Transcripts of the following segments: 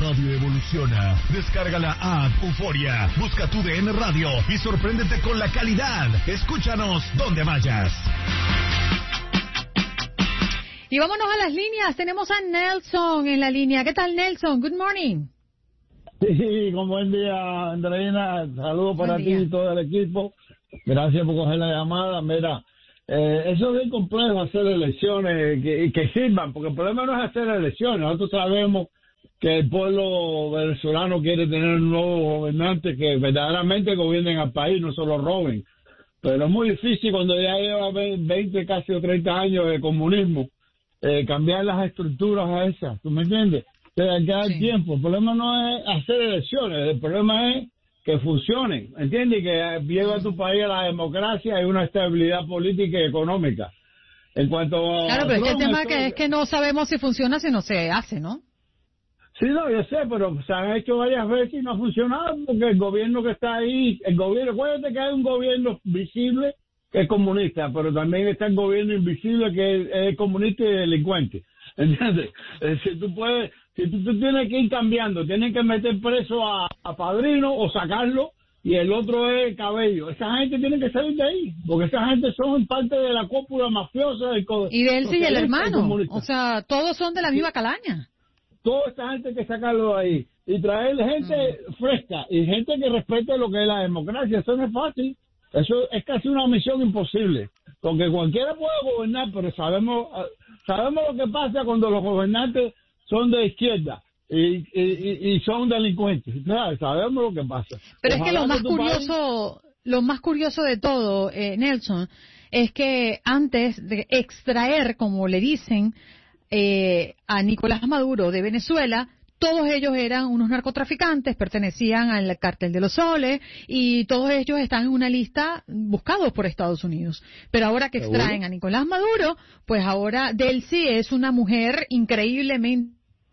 radio evoluciona. Descarga la app Euforia, busca tu DN Radio y sorpréndete con la calidad. Escúchanos donde vayas. Y vámonos a las líneas. Tenemos a Nelson en la línea. ¿Qué tal, Nelson? Good morning. Sí, con buen día, Andreina. Saludos para ti y todo el equipo. Gracias por coger la llamada. Mira, eso es bien complejo, hacer elecciones que sirvan, porque el problema no es hacer elecciones. Nosotros sabemos que el pueblo venezolano quiere tener un nuevo gobernante que verdaderamente gobiernen al país, no solo roben. Pero es muy difícil cuando ya lleva 20, casi o 30 años de comunismo, cambiar las estructuras a esas, ¿tú me entiendes? Hay que dar tiempo. El problema no es hacer elecciones, el problema es que funcionen, ¿entiendes? Que lleve a tu país a la democracia y una estabilidad política y económica. En cuanto a claro, pero Trump, el tema es que no sabemos si funciona si no se hace, ¿no? Sí, no, yo sé, pero se han hecho varias veces y no ha funcionado porque el gobierno que está ahí, acuérdate que hay un gobierno visible que es comunista, pero también está el gobierno invisible que es comunista y delincuente, ¿entiendes? Si tú tienes que ir cambiando, tienes que meter preso a Padrino o sacarlo, y el otro es Cabello. Esa gente tiene que salir de ahí, porque esa gente son parte de la cúpula mafiosa y de él sí, el hermano, o sea, todos son de la misma calaña. Toda esta gente hay que sacarlo de ahí y traer gente fresca y gente que respete lo que es la democracia. Eso no es fácil, eso es casi una misión imposible, porque cualquiera puede gobernar, pero sabemos lo que pasa cuando los gobernantes son de izquierda y son delincuentes. Claro, sabemos lo que pasa. Pero ojalá, es que lo más curioso de todo, Nelson, es que antes de extraer, como le dicen, a Nicolás Maduro de Venezuela, todos ellos eran unos narcotraficantes, pertenecían al cártel de los soles y todos ellos están en una lista buscados por Estados Unidos. Pero ahora que extraen a Nicolás Maduro, pues ahora Delcy es una mujer increíblemente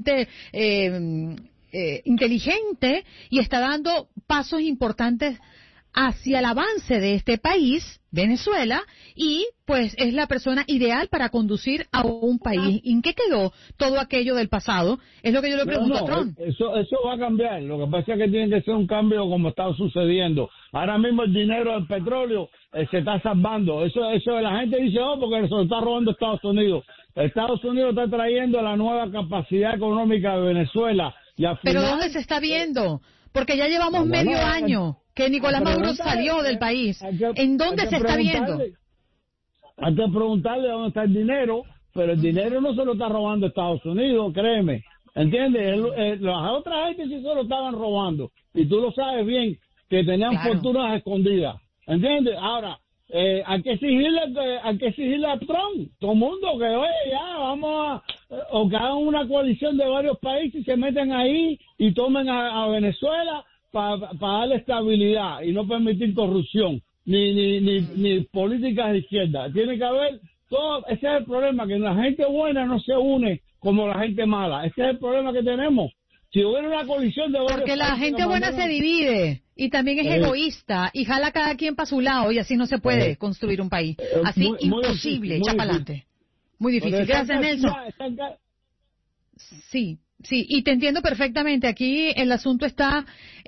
inteligente y está dando pasos importantes hacia el avance de este país, Venezuela, y pues es la persona ideal para conducir a un país. ¿En qué quedó todo aquello del pasado? Es lo que yo le pregunto a Trump. Eso va a cambiar. Lo que pasa es que tiene que ser un cambio como está sucediendo. Ahora mismo el dinero del petróleo se está salvando. Eso la gente dice, porque se lo está robando Estados Unidos. Estados Unidos está trayendo la nueva capacidad económica de Venezuela. Y al final, ¿pero dónde se está viendo? Porque ya llevamos medio año que Nicolás Maduro salió del país. ¿En dónde se está viendo? Hay que preguntarle dónde está el dinero, pero el dinero no se lo está robando Estados Unidos, créeme. ¿Entiendes? Las otras gente sí se lo estaban robando. Y tú lo sabes bien, que tenían fortunas escondidas. ¿Entiendes? Ahora, hay que exigirle a Trump, todo el mundo, que oye, ya, vamos o que hagan una coalición de varios países y se meten ahí y tomen a Venezuela para darle estabilidad y no permitir corrupción, ni políticas de izquierda. Tiene que haber todo. Ese es el problema, que la gente buena no se une como la gente mala. Ese es el problema que tenemos. Si hubiera una coalición de varios porque la gente buena se divide y también es egoísta y jala cada quien para su lado y así no se puede construir un país. Así muy, imposible, echa para adelante. Muy difícil. Gracias, Nelson. Sí, y te entiendo perfectamente. Aquí el asunto está...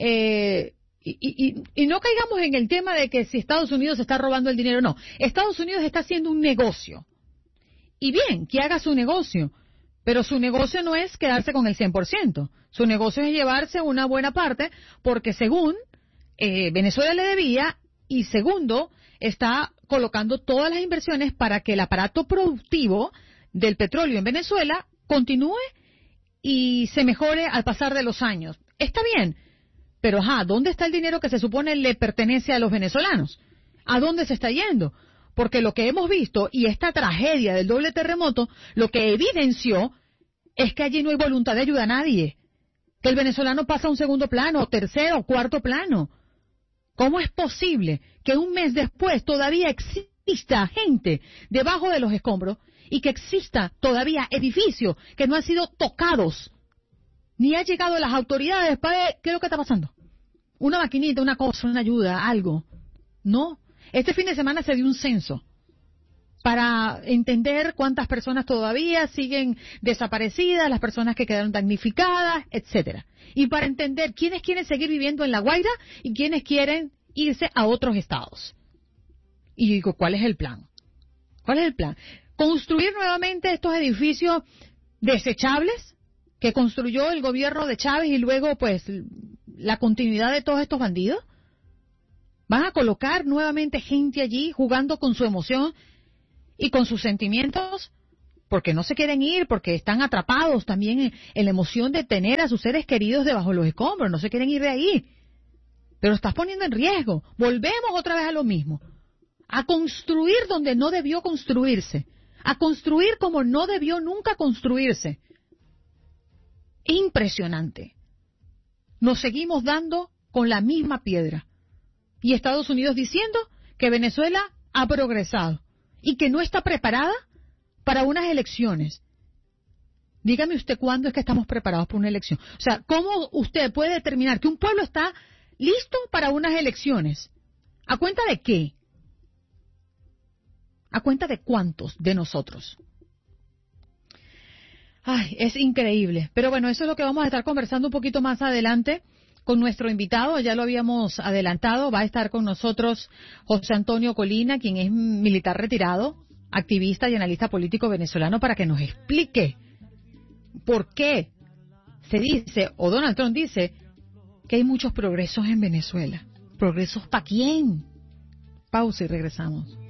Y no caigamos en el tema de que si Estados Unidos está robando el dinero. No, Estados Unidos está haciendo un negocio. Y bien, que haga su negocio. Pero su negocio no es quedarse con el 100%. Su negocio es llevarse una buena parte porque según Venezuela le debía y segundo está colocando todas las inversiones para que el aparato productivo del petróleo en Venezuela continúe y se mejore al pasar de los años. Está bien, pero ¿dónde está el dinero que se supone le pertenece a los venezolanos? ¿A dónde se está yendo? Porque lo que hemos visto, y esta tragedia del doble terremoto, lo que evidenció es que allí no hay voluntad de ayudar a nadie. Que el venezolano pasa a un segundo plano, tercero, cuarto plano. ¿Cómo es posible que un mes después todavía exista gente debajo de los escombros y que exista todavía edificios que no han sido tocados? Ni ha llegado las autoridades para ver qué es lo que está pasando. Una maquinita, una cosa, una ayuda, algo. No. Este fin de semana se dio un censo para entender cuántas personas todavía siguen desaparecidas, las personas que quedaron damnificadas, etcétera. Y para entender quiénes quieren seguir viviendo en La Guaira y quiénes quieren irse a otros estados. Y yo digo, ¿cuál es el plan? ¿Cuál es el plan? ¿Construir nuevamente estos edificios desechables que construyó el gobierno de Chávez y luego, pues, la continuidad de todos estos bandidos? ¿Van a colocar nuevamente gente allí jugando con su emoción y con sus sentimientos? Porque no se quieren ir, porque están atrapados también en la emoción de tener a sus seres queridos debajo de los escombros, no se quieren ir de ahí. Pero estás poniendo en riesgo. Volvemos otra vez a lo mismo. A construir donde no debió construirse. A construir como no debió nunca construirse. Impresionante. Nos seguimos dando con la misma piedra. Y Estados Unidos diciendo que Venezuela ha progresado y que no está preparada para unas elecciones. Dígame usted cuándo es que estamos preparados para una elección. O sea, ¿cómo usted puede determinar que un pueblo está listo para unas elecciones? ¿A cuenta de qué? ¿A cuenta de cuántos de nosotros? Ay, es increíble. Pero bueno, eso es lo que vamos a estar conversando un poquito más adelante con nuestro invitado. Ya lo habíamos adelantado. Va a estar con nosotros José Antonio Colina, quien es militar retirado, activista y analista político venezolano, para que nos explique por qué se dice, o Donald Trump dice, que hay muchos progresos en Venezuela. ¿Progresos para quién? Pausa y regresamos.